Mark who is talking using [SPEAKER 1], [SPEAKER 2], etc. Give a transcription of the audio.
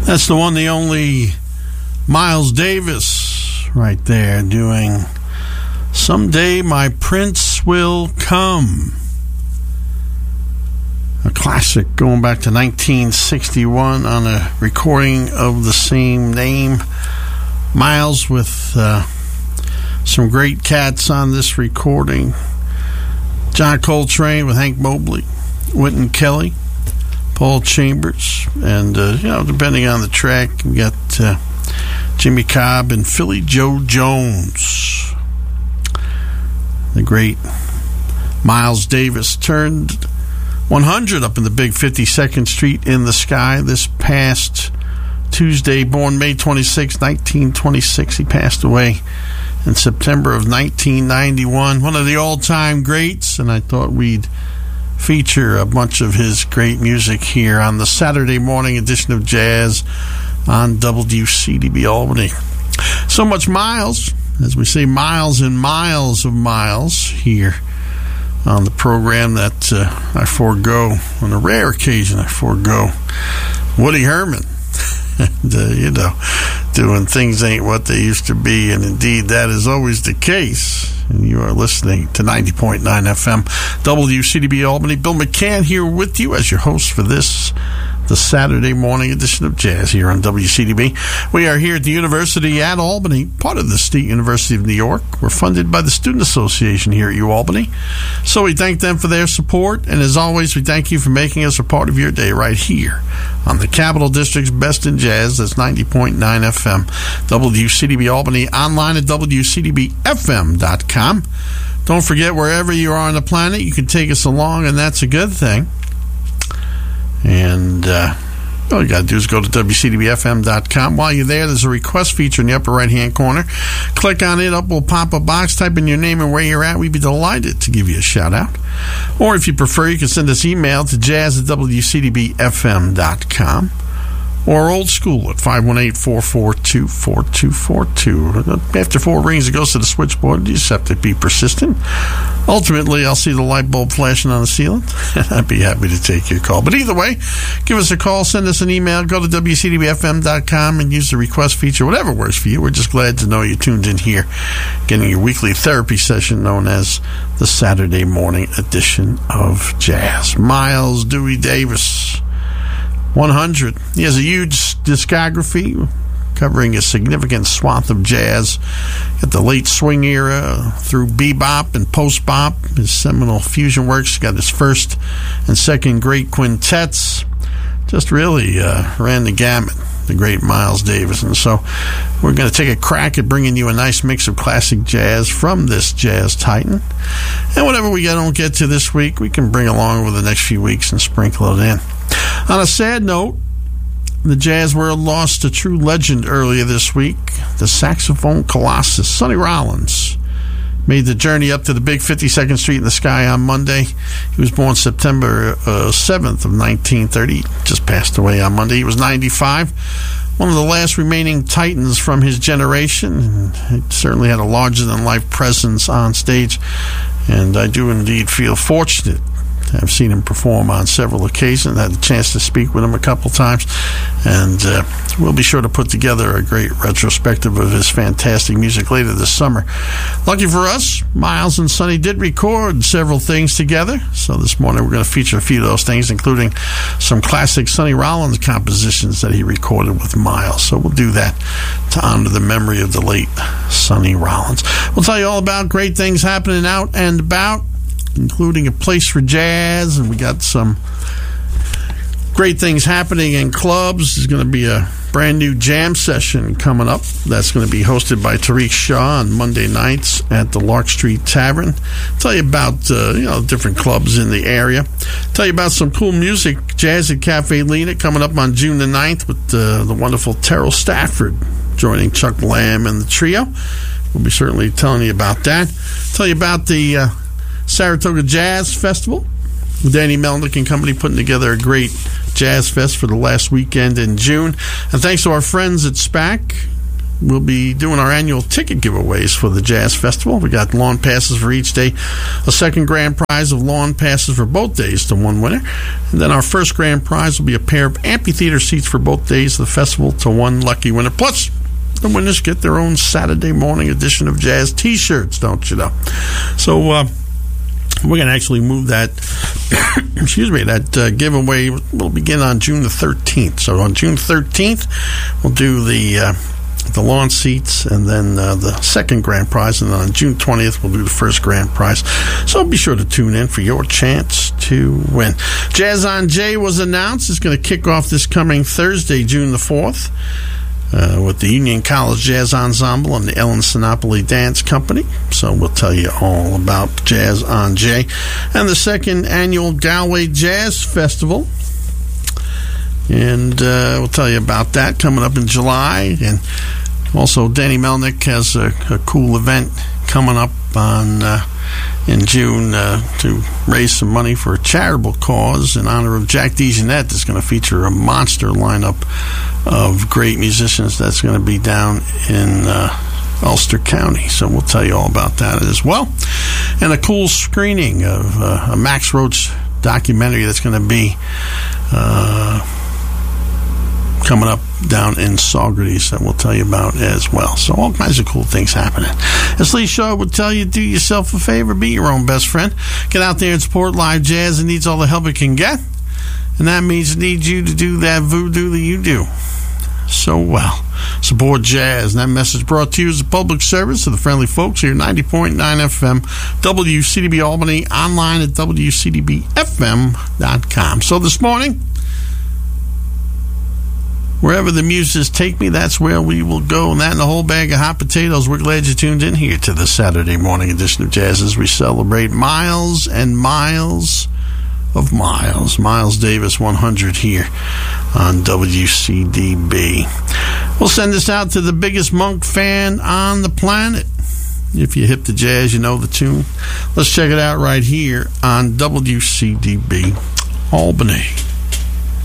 [SPEAKER 1] That's the one, the only Miles Davis right there doing Someday My Prince Will Come. A classic going back to 1961 on a recording of the same name. Miles with some great cats on this recording. John Coltrane with Hank Mobley, Wynton Kelly, Paul Chambers, and depending on the track, we got Jimmy Cobb and Philly Joe Jones. The great Miles Davis turned 100 up in the big 52nd Street in the Sky this past Tuesday. Born May 26, 1926. He passed away in September of 1991. One of the all-time greats, and I thought we'd feature a bunch of his great music here on the Saturday morning edition of Jazz on WCDB Albany. So much Miles, as we say, miles and miles of Miles here on the program that I forego. On a rare occasion, I forego Woody Herman. And, doing things ain't what they used to be, and indeed that is always the case. And you are listening to 90.9 FM WCDB Albany. Bill McCann here with you as your host for this, the Saturday morning edition of Jazz here on WCDB. We are here at the University at Albany, part of the State University of New York. We're funded by the Student Association here at UAlbany. So we thank them for their support, and as always, we thank you for making us a part of your day right here on the Capital District's Best in Jazz. That's 90.9 FM WCDB Albany, online at WCDBFM.com. Don't forget, wherever you are on the planet, you can take us along, and that's a good thing. And all you got to do is go to WCDBFM.com. While you're there, there's a request feature in the upper right-hand corner. Click on it. Up will pop a box. Type in your name and where you're at. We'd be delighted to give you a shout-out. Or if you prefer, you can send us email to jazz@WCDBFM.com. Or old school at 518-442-4242. After 4 rings, it goes to the switchboard. You just have to be persistent. Ultimately, I'll see the light bulb flashing on the ceiling, and I'd be happy to take your call. But either way, give us a call, send us an email, go to WCDBFM.com and use the request feature, whatever works for you. We're just glad to know you tuned in here, getting your weekly therapy session known as the Saturday morning edition of Jazz. Miles Dewey Davis, 100. He has a huge discography covering a significant swath of jazz at the late swing era through bebop and post-bop. His seminal fusion works, got his first and second great quintets. Just really ran the gamut, the great Miles Davis. And so we're going to take a crack at bringing you a nice mix of classic jazz from this jazz titan. And whatever we don't get to this week, we can bring along over the next few weeks and sprinkle it in. On a sad note, the jazz world lost a true legend earlier this week. The saxophone colossus, Sonny Rollins, made the journey up to the big 52nd Street in the Sky on Monday. He was born September 7th of 1930. Just passed away on Monday. He was 95. One of the last remaining titans from his generation. He certainly had a larger-than-life presence on stage, and I do indeed feel fortunate. I've seen him perform on several occasions. I had a chance to speak with him a couple times, and we'll be sure to put together a great retrospective of his fantastic music later this summer. Lucky for us, Miles and Sonny did record several things together, so this morning we're going to feature a few of those things, including some classic Sonny Rollins compositions that he recorded with Miles. So we'll do that to honor the memory of the late Sonny Rollins. We'll tell you all about great things happening out and about, including a place for jazz, and we got some great things happening in clubs. There's going to be a brand new jam session coming up that's going to be hosted by Tariq Shaw on Monday nights at the Lark Street Tavern. Tell you about different clubs in the area. Tell you about some cool music, Jazz at Cafe Lena, coming up on June the 9th with the wonderful Terrell Stafford joining Chuck Lamb and the trio. We'll be certainly telling you about that. Tell you about the Saratoga Jazz Festival. Danny Melnick and company putting together a great jazz fest for the last weekend in June. And thanks to our friends at SPAC, we'll be doing our annual ticket giveaways for the Jazz Festival. We got lawn passes for each day, a second grand prize of lawn passes for both days to one winner, and then our first grand prize will be a pair of amphitheater seats for both days of the festival to one lucky winner. Plus, the winners get their own Saturday morning edition of Jazz T-shirts, don't you know? So we're going to actually move that, that giveaway will begin on June the 13th. So on June 13th, we'll do the lawn seats and then the second grand prize, and then on June 20th, we'll do the first grand prize. So be sure to tune in for your chance to win. Jazz on Jay was announced. It's going to kick off this coming Thursday, June the 4th. With the Union College Jazz Ensemble and the Ellen Sinopoli Dance Company. So we'll tell you all about Jazz on Jay. And the second annual Galway Jazz Festival. And we'll tell you about that coming up in July. And also Danny Melnick has a cool event coming up in June to raise some money for a charitable cause in honor of Jack DeJohnette. That's going to feature a monster lineup of great musicians. That's going to be down in Ulster County. So we'll tell you all about that as well. And a cool screening of a Max Roach documentary that's going to be coming up down in Saugerties that we'll tell you about as well. So all kinds of cool things happening. As Lee Shaw would tell you, do yourself a favor, be your own best friend. Get out there and support live jazz. It needs all the help it can get. And that means it needs you to do that voodoo that you do so well. Support jazz. And that message brought to you as a public service to the friendly folks here at 90.9 FM, WCDB Albany, online at WCDBFM.com. So this morning, wherever the muses take me, that's where we will go. And that and a whole bag of hot potatoes. We're glad you tuned in here to the Saturday morning edition of Jazz as we celebrate miles and miles of miles. Miles Davis 100 here on WCDB. We'll send this out to the biggest Monk fan on the planet. If you're hip to jazz, you know the tune. Let's check it out right here on WCDB Albany.